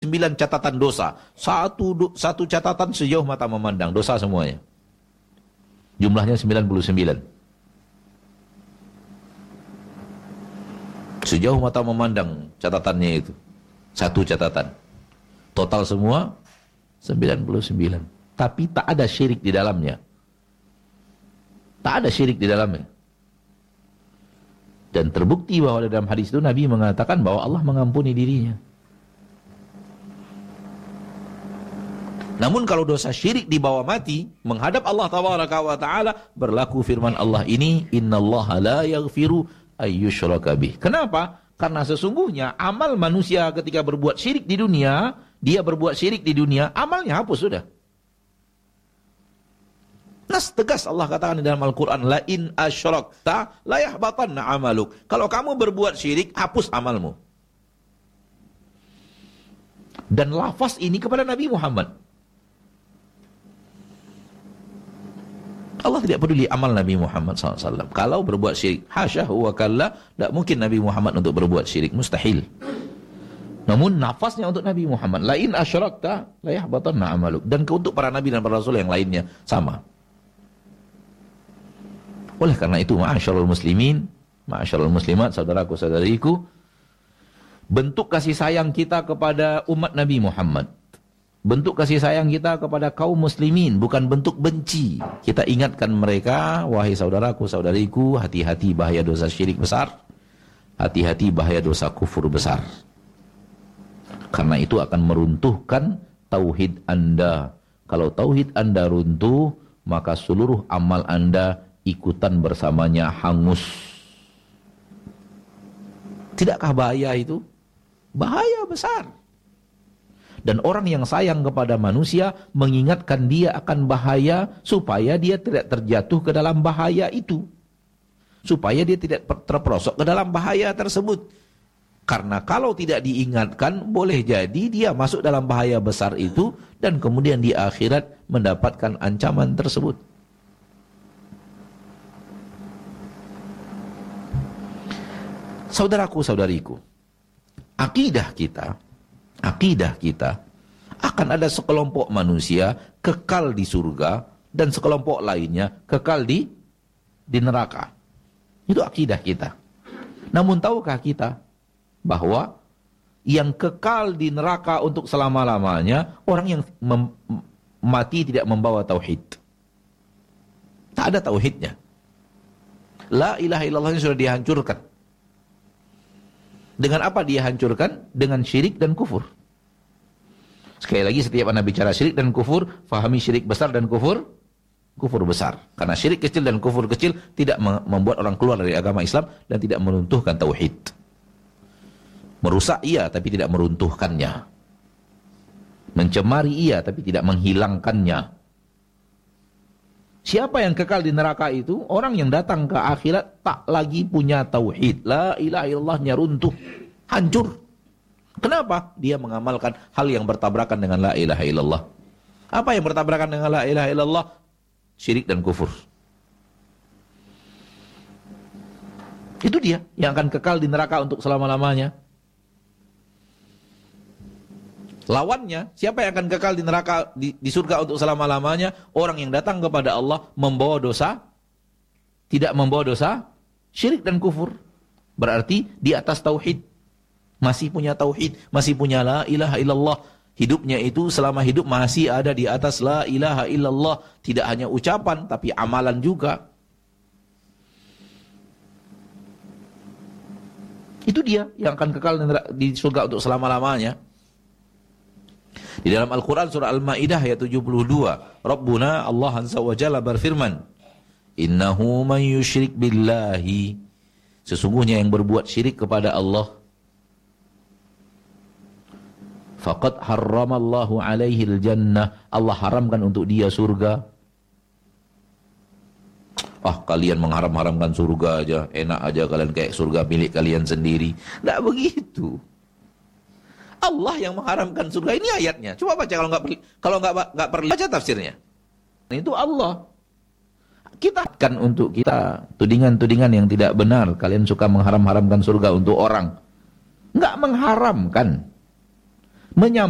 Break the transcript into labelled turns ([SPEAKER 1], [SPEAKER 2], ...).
[SPEAKER 1] catatan dosa. Satu catatan sejauh mata memandang, dosa semuanya. Jumlahnya 99. Sejauh mata memandang catatannya itu. Satu catatan. Total semua 99. Tapi tak ada syirik di dalamnya. Tak ada syirik di dalamnya. Dan terbukti bahwa dalam hadis itu Nabi mengatakan bahwa Allah mengampuni dirinya. Namun kalau dosa syirik dibawa mati, menghadap Allah Tabaraka wa Ta'ala, berlaku firman Allah ini, innallaha la yaghfiru ayyushraka bih. Kenapa? Karena sesungguhnya amal manusia ketika berbuat syirik di dunia, dia berbuat syirik di dunia, amalnya hapus sudah. Nas tegas Allah katakan di dalam Al-Quran, la in asyrakta la yahbatanna amaluk. Kalau kamu berbuat syirik, hapus amalmu. Dan lafaz ini kepada Nabi Muhammad. Allah tidak peduli amal Nabi Muhammad SAW. Kalau berbuat syirik, hasyahu wa kalla, tidak mungkin Nabi Muhammad untuk berbuat syirik, mustahil. Namun nafasnya untuk Nabi Muhammad, la in asyrakta la yahbatanna amaluk. Dan untuk para nabi dan para rasul yang lainnya sama. Oleh karena itu, ma'asyarul muslimin, ma'asyarul muslimat, saudaraku-saudariku, bentuk kasih sayang kita kepada umat Nabi Muhammad, bentuk kasih sayang kita kepada kaum muslimin, bukan bentuk benci. Kita ingatkan mereka, wahai saudaraku-saudariku, hati-hati bahaya dosa syirik besar, hati-hati bahaya dosa kufur besar. Karena itu akan meruntuhkan tauhid Anda. Kalau tauhid Anda runtuh, maka seluruh amal Anda ikutan bersamanya hangus. Tidakkah bahaya itu? Bahaya besar. Dan orang yang sayang kepada manusia mengingatkan dia akan bahaya supaya dia tidak terjatuh ke dalam bahaya itu. Supaya dia tidak terperosok ke dalam bahaya tersebut. Karena kalau tidak diingatkan, boleh jadi dia masuk dalam bahaya besar itu dan kemudian di akhirat mendapatkan ancaman tersebut. Saudaraku-saudariku, akidah kita akan ada sekelompok manusia kekal di surga dan sekelompok lainnya kekal di neraka. Itu akidah kita. Namun tahukah kita bahwa yang kekal di neraka untuk selama-lamanya orang yang mati tidak membawa tauhid. Tak ada tauhidnya. La ilaha illallah sudah dihancurkan. Dengan apa dia hancurkan? Dengan syirik dan kufur. Sekali lagi, setiap Anda bicara syirik dan kufur, fahami syirik besar dan kufur besar. Karena syirik kecil dan kufur kecil tidak membuat orang keluar dari agama Islam dan tidak meruntuhkan tauhid. Merusak iya, tapi tidak meruntuhkannya. Mencemari iya, tapi tidak menghilangkannya. Siapa yang kekal di neraka itu? Orang yang datang ke akhirat tak lagi punya tauhid. La ilaha illallahnya runtuh, hancur. Kenapa? Dia mengamalkan hal yang bertabrakan dengan la ilaha illallah. Apa yang bertabrakan dengan la ilaha illallah? Syirik dan kufur. Itu dia yang akan kekal di neraka untuk selama-lamanya. Lawannya, siapa yang akan kekal di neraka, di surga untuk selama-lamanya? Orang yang datang kepada Allah membawa dosa, tidak membawa dosa, syirik dan kufur. Berarti di atas tauhid. Masih punya tauhid, masih punya la ilaha illallah. Hidupnya itu selama hidup masih ada di atas la ilaha illallah. Tidak hanya ucapan, tapi amalan juga. Itu dia yang akan kekal di surga untuk selama-lamanya. Di dalam Al-Quran surah Al-Ma'idah ayat 72, Rabbuna Allah Azza wa Jalla berfirman, Innahu man yushrik billahi, sesungguhnya yang berbuat syirik kepada Allah, faqad harramallahu alaihi al-jannah, Allah haramkan untuk dia surga. Kalian mengharam-haramkan surga aja, enak aja kalian, kayak surga milik kalian sendiri. Tidak begitu. Allah yang mengharamkan surga, ini ayatnya. Coba baca kalau nggak perlu baca tafsirnya. Itu Allah. Kita kan untuk kita tudingan-tudingan yang tidak benar. Kalian suka mengharam-haramkan surga untuk orang. Nggak mengharamkan.